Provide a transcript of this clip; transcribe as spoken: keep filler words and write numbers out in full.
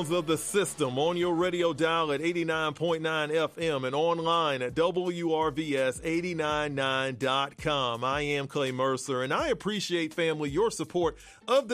sounds of the system on your radio dial at eighty-nine point nine F M and online at W R V S eight nine nine dot com. I am Clay Mercer, and I appreciate, family, your support of the